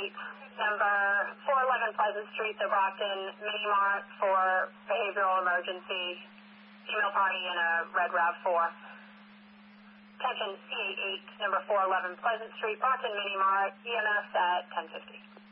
Street. Number 411 Pleasant Street, the Brockton Mini Mart for behavioral emergency. Female party in a red RAV4. Attention C8, number 411 Pleasant Street, Brockton Mini Mart, EMS at 1050.